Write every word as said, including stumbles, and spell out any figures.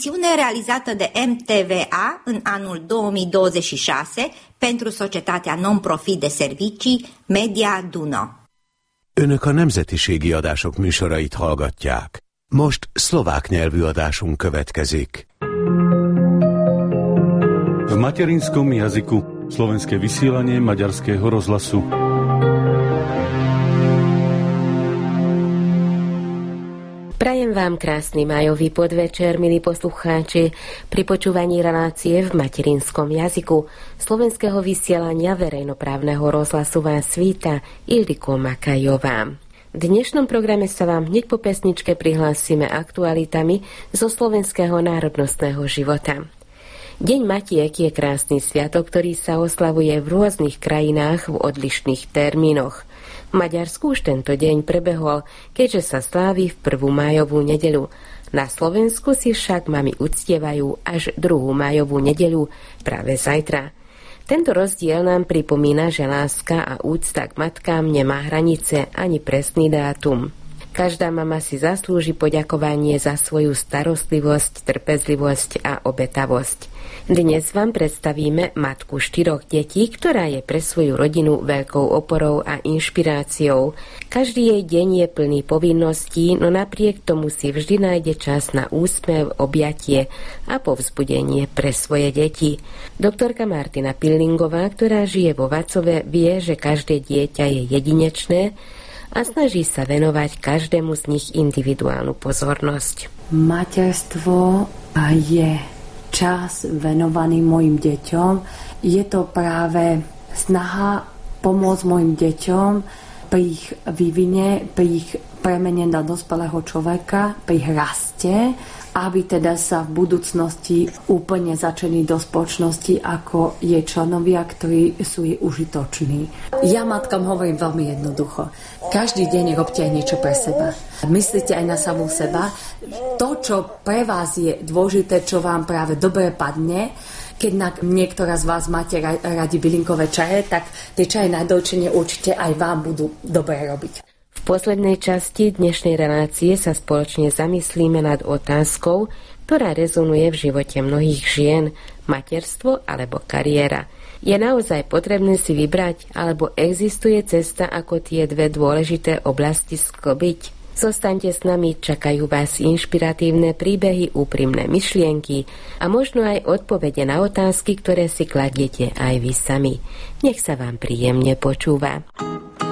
emisiune realizată de M T V A în anul două mii douăzeci și șase pentru societatea non-profit de servicii Media Duno. Önök a nemzetiségi adások műsorait hallgatják. Most szlovák nyelvű adásunk következik. V materinskom jazyku slovenské vysielanie Maďarského rozhlasu. Prajem vám krásny májový podvečer, milí poslucháči, pri počúvaní relácie v materinskom jazyku slovenského vysielania verejnoprávneho rozhlasu vás víta Ildiko Makajová. V dnešnom programe sa vám hneď po pesničke prihlásime aktualitami zo slovenského národnostného života. Deň Matiek je krásny sviatok, ktorý sa oslavuje v rôznych krajinách v odlišných termínoch. V Maďarsku už tento deň prebehol, keďže sa slávi v prvú májovú nedeľu. Na Slovensku si však mami uctievajú až druhú májovú nedeľu práve zajtra. Tento rozdiel nám pripomína, že láska a úcta k matkám nemá hranice ani presný dátum. Každá mama si zaslúži poďakovanie za svoju starostlivosť, trpezlivosť a obetavosť. Dnes vám predstavíme matku štyroch detí, ktorá je pre svoju rodinu veľkou oporou a inšpiráciou. Každý jej deň je plný povinností, no napriek tomu si vždy nájde čas na úsmev, objatie a povzbudenie pre svoje deti. Doktorka Martina Pillingová, ktorá žije vo Vacove, vie, že každé dieťa je jedinečné a snaží sa venovať každému z nich individuálnu pozornosť. Materstvo je čas venovaný mojim deťom. Je to práve snaha pomôcť mojim deťom pri ich vývine, pri ich premene na dospelého človeka, pri ich raste, aby teda sa v budúcnosti úplne začali do spoločnosti ako je členovia, ktorí sú jej užitoční. Ja matkám hovorím veľmi jednoducho. Každý deň robte aj niečo pre seba. Myslíte aj na samú seba. To, čo pre vás je dôležité, čo vám práve dobre padne, keď niektorá z vás máte radi bylinkové čaje, tak tie čaje najdolčenie určite aj vám budú dobre robiť. V poslednej časti dnešnej relácie sa spoločne zamyslíme nad otázkou, ktorá rezonuje v živote mnohých žien, materstvo alebo kariéra. Je naozaj potrebné si vybrať, alebo existuje cesta, ako tie dve dôležité oblasti sklbiť? Zostaňte s nami, čakajú vás inšpiratívne príbehy, úprimné myšlienky a možno aj odpovede na otázky, ktoré si kladiete aj vy sami. Nech sa vám príjemne počúva.